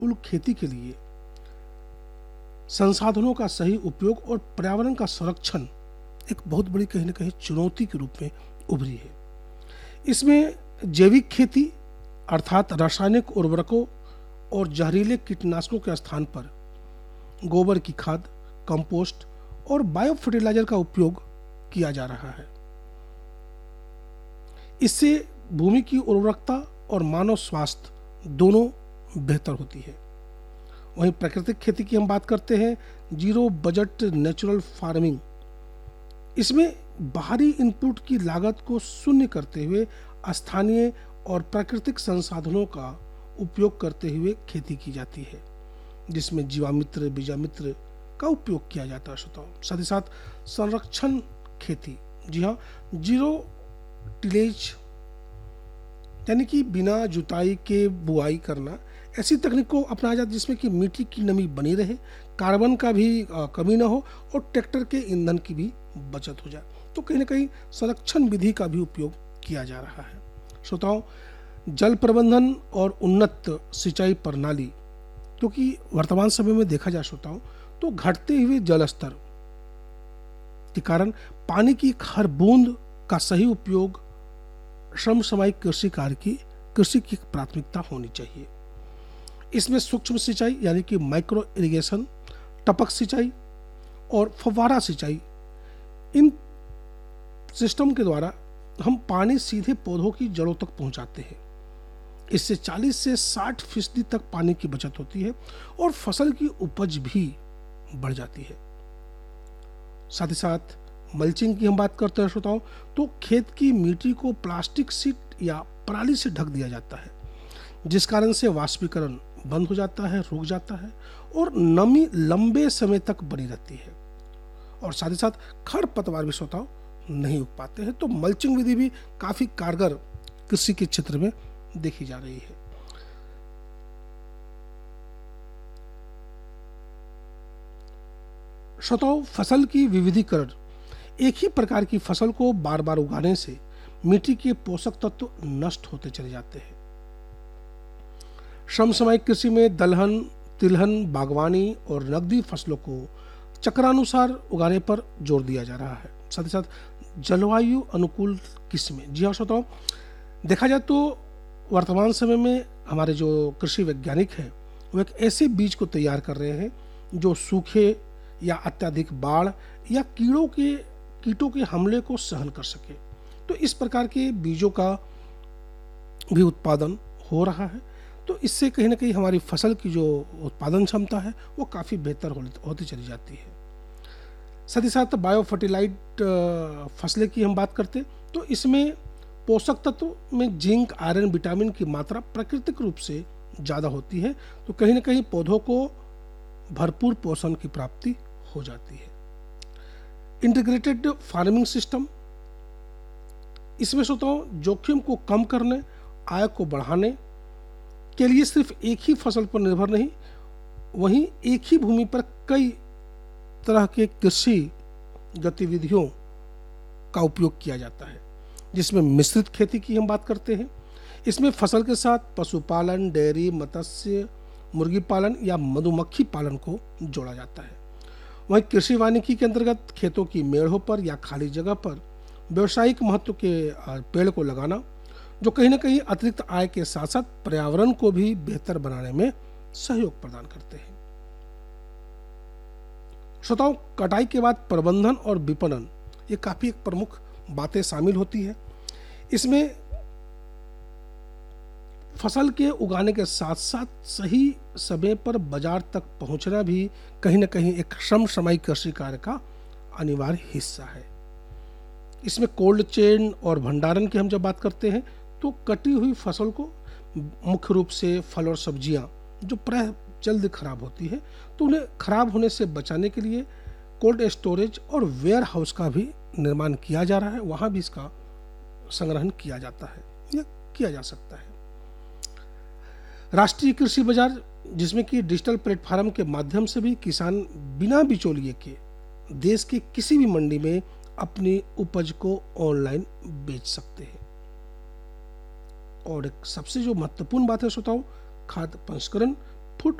कुल खेती के लिए संसाधनों का सही उपयोग और पर्यावरण का संरक्षण एक बहुत बड़ी कहीं न कहीं चुनौती के रूप में उभरी है। इसमें जैविक खेती अर्थात रासायनिक उर्वरकों और जहरीले कीटनाशकों के स्थान पर गोबर की खाद, कंपोस्ट और बायो फर्टिलाइजर का उपयोग किया जा रहा है। इससे भूमि की उर्वरकता और मानव स्वास्थ्य दोनों बेहतर होती है। वहीं प्राकृतिक खेती की हम बात करते हैं, जीरो बजट नेचुरल फार्मिंग। इसमें बाहरी इनपुट की लागत को शून्य करते हुए स्थानीय और प्राकृतिक संसाधनों का उपयोग करते हुए खेती की जाती है, जिसमें जीवामित्र, बीजामित्र का उपयोग किया जाता है श्रोताओं। साथ ही साथ संरक्षण खेती, जी हाँ, जीरो टिलेज यानी कि बिना जुताई के बुआई करना, ऐसी तकनीक को अपनाया जाता है जिसमें कि मिट्टी की नमी बनी रहे, कार्बन का भी कमी ना हो और ट्रैक्टर के ईंधन की भी बचत हो जाए। तो कहीं ना कहीं संरक्षण विधि का भी उपयोग किया जा रहा है। श्रोताओं, जल प्रबंधन और उन्नत सिंचाई प्रणाली, क्योंकि वर्तमान समय में देखा जाए श्रोताओं तो घटते हुए जल स्तर के कारण पानी की हर बूंद का सही उपयोग समसामयिक कृषि की प्राथमिकता होनी चाहिए। इसमें सूक्ष्म सिंचाई यानी कि माइक्रो इरिगेशन, टपक सिंचाई और फव्वारा सिंचाई, इन सिस्टम के द्वारा हम पानी सीधे पौधों की जड़ों तक पहुंचाते हैं। इससे 40 से 60% तक पानी की बचत होती है और फसल की उपज भी बढ़ जाती है। साथ ही साथ मल्चिंग की हम बात करते हैं श्रोताओं, तो खेत की मिट्टी को प्लास्टिक शीट या पराली से ढक दिया जाता है, जिस कारण से वाष्पीकरण बंद हो जाता है, रुक जाता है और नमी लंबे समय तक बनी रहती है। और साथ ही साथ खरपतवार भी श्रोताओं नहीं उग पाते हैं। तो मल्चिंग विधि भी काफी कारगर कृषि के क्षेत्र में देखी जा रही है। श्रोताओं, फसल की विविधीकरण, एक ही प्रकार की फसल को बार बार उगाने से मिट्टी के पोषक तत्व नष्ट होते चले जाते हैं। समसामयिक कृषि में दलहन, तिलहन, बागवानी और नकदी फसलों को चक्रानुसार उगाने पर जोर दिया जा रहा है। साथ ही साथ जलवायु अनुकूल किस्में, जी हाँ श्रोताओं, देखा जाए तो वर्तमान समय में हमारे जो कृषि वैज्ञानिक हैं वो एक ऐसे बीज को तैयार कर रहे हैं जो सूखे या अत्यधिक बाढ़ या कीटों के हमले को सहन कर सके। तो इस प्रकार के बीजों का भी उत्पादन हो रहा है। तो इससे कहीं ना कहीं हमारी फसल की जो उत्पादन क्षमता है वो काफ़ी बेहतर होती चली जाती है। साथ ही साथ बायो फर्टिलाइज फसलें की हम बात करते तो इसमें पोषक तत्व में जिंक, आयरन, विटामिन की मात्रा प्राकृतिक रूप से ज़्यादा होती है। तो कहीं ना कहीं पौधों को भरपूर पोषण की प्राप्ति हो जाती है। इंटीग्रेटेड फार्मिंग सिस्टम, इसमें श्रोताओं जोखिम को कम करने, आय को बढ़ाने के लिए सिर्फ एक ही फसल पर निर्भर नहीं, वहीं एक ही भूमि पर कई तरह के कृषि गतिविधियों का उपयोग किया जाता है, जिसमें मिश्रित खेती की हम बात करते हैं। इसमें फसल के साथ पशुपालन, डेयरी, मत्स्य, मुर्गी पालन या मधुमक्खी पालन को जोड़ा जाता है। वहीं कृषि वानिकी के अंतर्गत खेतों की मेड़ों पर या खाली जगह पर व्यवसायिक महत्व के पेड़ को लगाना, जो कहीं ना कहीं अतिरिक्त आय के साथ साथ पर्यावरण को भी बेहतर बनाने में सहयोग प्रदान करते हैं। श्रोताओं, कटाई के बाद प्रबंधन और विपणन, ये काफी एक प्रमुख बातें शामिल होती है। इसमें फसल के उगाने के साथ साथ सही समय पर बाजार तक पहुंचना भी कहीं ना कहीं एक समसामयिक कृषि कार्य का अनिवार्य हिस्सा है। इसमें कोल्ड चेन और भंडारण की हम जब बात करते हैं तो कटी हुई फसल को, मुख्य रूप से फल और सब्जियां जो प्राय जल्द खराब होती है, तो उन्हें खराब होने से बचाने के लिए कोल्ड स्टोरेज और वेयर हाउस का भी निर्माण किया जा रहा है। वहां भी इसका संग्रहण किया जाता है या किया जा सकता है। राष्ट्रीय कृषि बाजार, जिसमें कि डिजिटल प्लेटफॉर्म के माध्यम से भी किसान बिना बिचौलिए के देश के किसी भी मंडी में अपनी उपज को ऑनलाइन बेच सकते हैं। और एक सबसे जो महत्वपूर्ण बात है श्रोताओं, खाद्य प्रसंस्करण